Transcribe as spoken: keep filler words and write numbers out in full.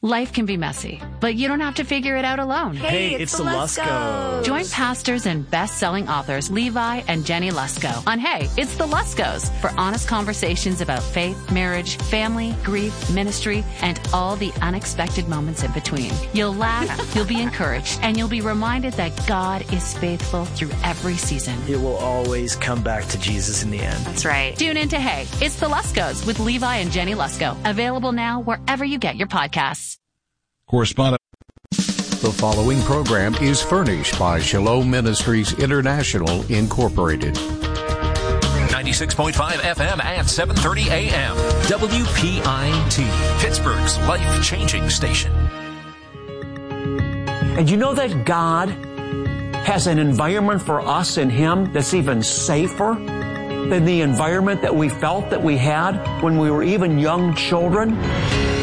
Life can be messy, but you don't have to figure it out alone. Hey, Hey, it's, it's the the Luskos. Join pastors and best-selling authors Levi and Jenny Lusko on Hey, It's the Luskos for honest conversations about faith, marriage, family, grief, ministry, and all the unexpected moments in between. You'll laugh, you'll be encouraged, and you'll be reminded that God is faithful through every season. It will always come back to Jesus in the end. That's right. Tune in to Hey, It's the Luskos with Levi and Jenny Lusko. Available now wherever you get your podcasts. Correspondent. The following program is furnished by Shalom Ministries International, Incorporated. ninety-six point five F M at seven thirty A M. W P I T, Pittsburgh's life-changing station. And you know that God has an environment for us in Him that's even safer than the environment that we felt that we had when we were even young children?